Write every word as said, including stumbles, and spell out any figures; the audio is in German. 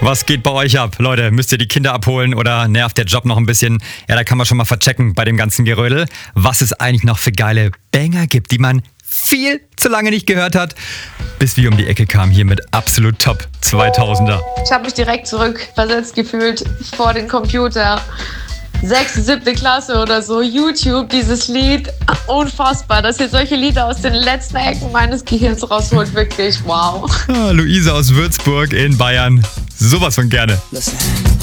Was geht bei euch ab? Leute, müsst ihr die Kinder abholen oder nervt der Job noch ein bisschen? Ja, da kann man schon mal verchecken bei dem ganzen Gerödel, was es eigentlich noch für geile Banger gibt, die man viel zu lange nicht gehört hat, bis wir um die Ecke kamen hier mit absolut Top zweitausender. Ich habe mich direkt zurückversetzt gefühlt vor den Computer. Sechste, siebte Klasse oder so, YouTube, dieses Lied, unfassbar, dass ihr solche Lieder aus den letzten Ecken meines Gehirns rausholt, wirklich, wow. Ah, Luise aus Würzburg in Bayern, sowas von gerne. Listen.